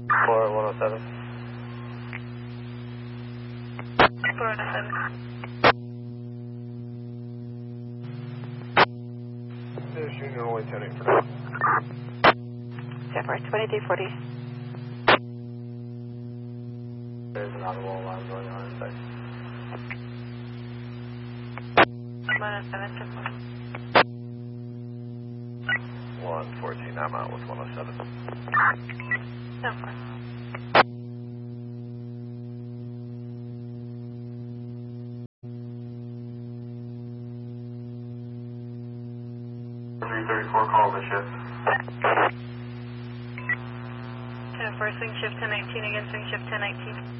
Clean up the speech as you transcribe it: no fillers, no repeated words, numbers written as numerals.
For 107. 407. There's Union only 10-8 for now. Zephyr 2340. There's an audible alarm going on inside. 107, Zephyr. 114, I'm out with 107. Zephyr. Call the shift. Zephyr, swing shift 1019 again, swing shift 1019.